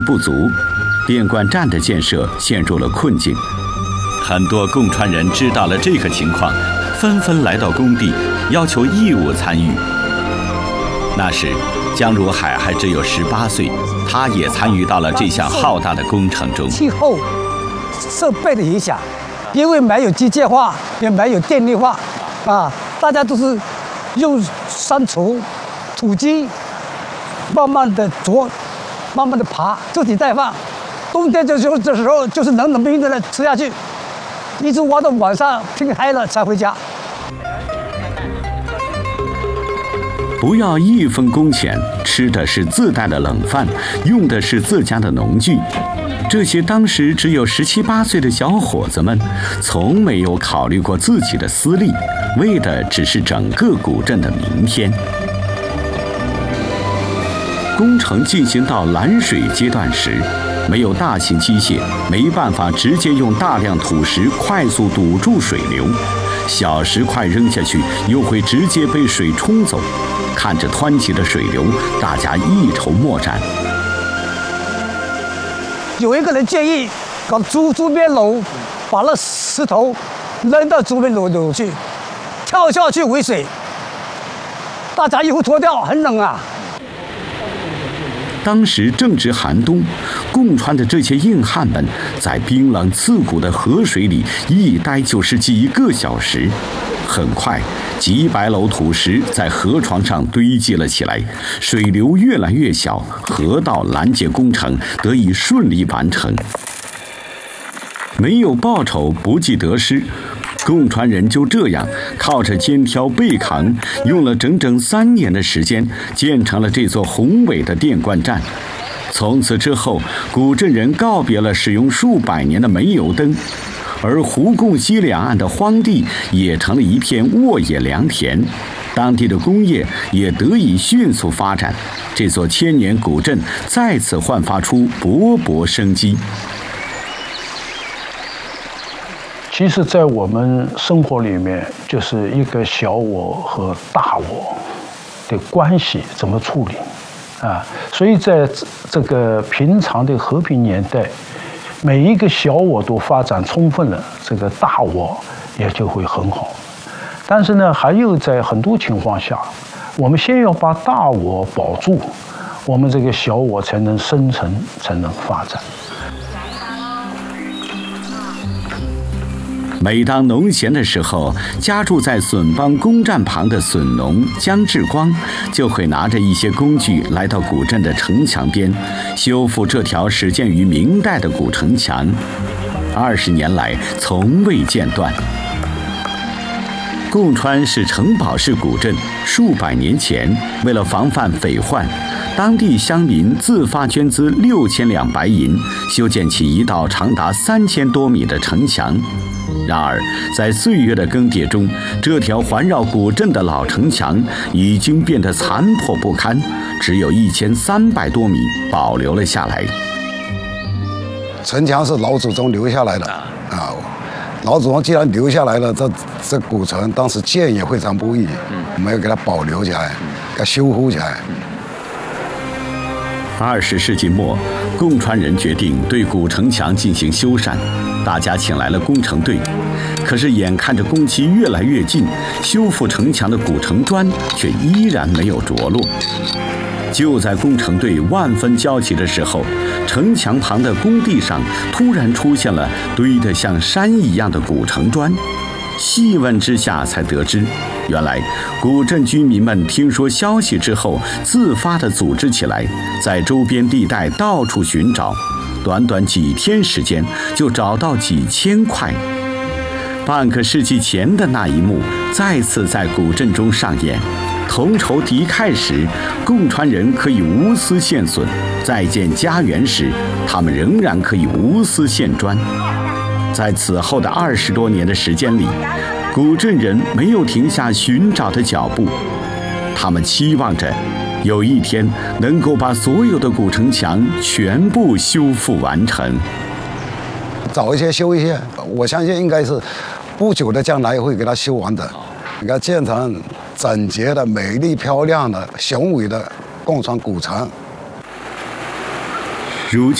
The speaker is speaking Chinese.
不足，电灌站的建设陷入了困境。很多贡川人知道了这个情况，纷纷来到工地，要求义务参与。那时，江如海还只有18岁，他也参与到了这项浩大的工程中。 气候设备的影响，因为没有机械化，也没有电力化，大家都是用山锄、土机，慢慢的啄，慢慢的爬，自己再放。冬天这时候就是冷冷冰冰的吃下去，一直挖到晚上天黑了才回家。 不要1分工钱，吃的是自带的冷饭，用的是自家的农具。这些当时只有17、18岁的小伙子们，从没有考虑过自己的私利，为的只是整个古镇的明天。工程进行到拦水阶段时，没有大型机械，没办法直接用大量土石快速堵住水流，小石块扔下去又会直接被水冲走。看着湍急的水流，大家一筹莫展。 有一个人建议搞竹编篓，把那石头扔到竹编篓去，跳下去围水，大家衣服脱掉，很冷啊。 当时正值寒冬，贡川的这些硬汉们在冰冷刺骨的河水里一待就是几个小时。很快，几百篓土石在河床上堆积了起来，水流越来越小，河道拦截工程得以顺利完成。没有报酬，不计得失。贡川人就这样靠着肩挑背扛，用了整整3年的时间，建成了这座宏伟的电灌站。从此之后，古镇人告别了使用数百年的煤油灯，而湖贡西两岸的荒地也成了一片沃野良田，当地的工业也得以迅速发展，这座千年古镇再次焕发出勃勃生机。 其实，在我们生活里面，就是一个小我和大我的关系怎么处理啊？所以在这个平常的和平年代，每一个小我都发展充分了，这个大我也就会很好。但是呢，还有在很多情况下，我们先要把大我保住，我们这个小我才能生存，才能发展。 每当农闲的时候，家住在笋帮公站旁的笋农江志光就会拿着一些工具来到古镇的城墙边，修复这条始建于明代的古城墙，20年来从未间断。贡川是城堡式古镇，数百年前为了防范匪患，当地乡民自发捐资6000两白银，修建起一道长达3000多米的城墙。然而，在岁月的更迭中，这条环绕古镇的老城墙已经变得残破不堪，只有1300多米保留了下来。 城墙是老祖宗留下来的啊，老祖宗既然留下来了，这古城当时建也非常不易，我们要给它保留起来，给它修复起来。 20世纪末，贡川人决定对古城墙进行修缮，大家请来了工程队。可是眼看着工期越来越近，修复城墙的古城砖却依然没有着落。就在工程队万分焦急的时候，城墙旁的工地上突然出现了堆得像山一样的古城砖。细问之下才得知，原来古镇居民们听说消息之后，自发地组织起来，在周边地带到处寻找，短短几天时间就找到几千块。半个世纪前的那一幕再次在古镇中上演。同仇敌忾时，贡川人可以无私献笋；再建家园时，他们仍然可以无私献砖。在此后的20多年的时间里，古镇人没有停下寻找的脚步，他们期望着有一天能够把所有的古城墙全部修复完成。 早一些修一些，我相信应该是不久的将来会给它修完的，给它建成整洁的、美丽漂亮的、雄伟的贡川古城。 如